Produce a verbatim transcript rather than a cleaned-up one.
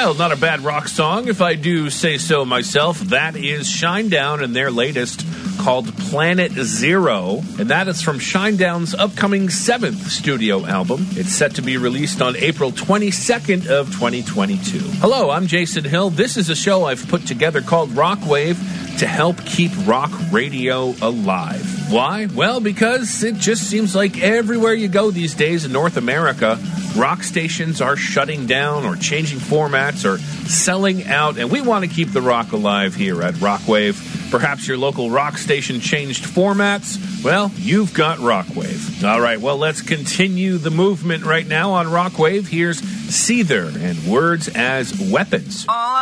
Well, not a bad rock song, if I do say so myself. That is Shinedown and their latest, called Planet Zero. And that is from Shinedown's upcoming seventh studio album. It's set to be released on April twenty-second of twenty twenty-two. Hello, I'm Jason Hill. This is a show I've put together called Rockwave to help keep rock radio alive. Why? Well, because it just seems like everywhere you go these days in North America, rock stations are shutting down or changing formats or selling out, and we want to keep the rock alive here at Rockwave. Perhaps your local rock station changed formats? Well, you've got Rockwave. All right, well, let's continue the movement right now on Rockwave. Here's Seether and Words as Weapons. All